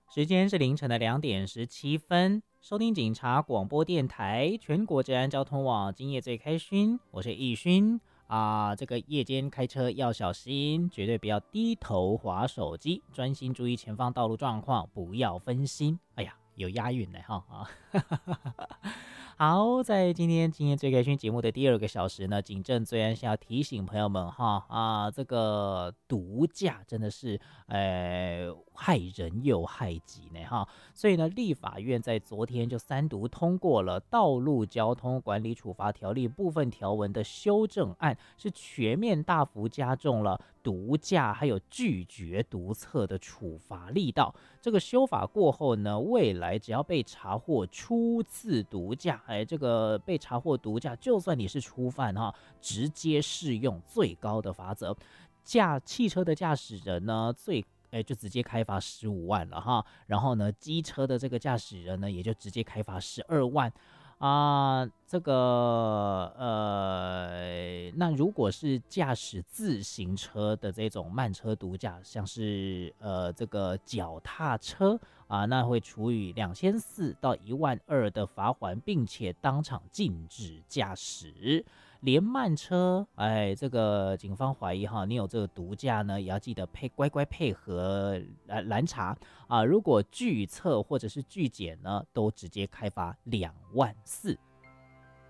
时间是凌晨的2点17分，收听警察广播电台全国治安交通网，今夜最开心，我是易勋这个夜间开车要小心，绝对不要低头滑手机，专心注意前方道路状况，不要分心。哎呀，有押韵呢哈啊！好，在今天最开心节目的第2个小时呢，警政最安是要提醒朋友们这个毒驾真的是害人又害己呢哈，所以呢，立法院在昨天就3读通过了道路交通管理处罚条例部分条文的修正案，是全面大幅加重了毒驾还有拒绝毒测的处罚力道。这个修法过后呢，未来只要被查获初次毒驾，这个被查获毒驾，就算你是初犯直接适用最高的罚则。汽车的驾驶人呢，就直接开罚15万了哈，然后呢，机车的这个驾驶人呢，也就直接开罚12万。这个那如果是驾驶自行车的这种慢车毒驾，像是这个脚踏车那会处以2400到12000的罚款，并且当场禁止驾驶。连慢车，这个警方怀疑你有这个毒驾呢，也要记得乖乖配合拦查如果拒测或者是拒检呢，都直接开罚24000。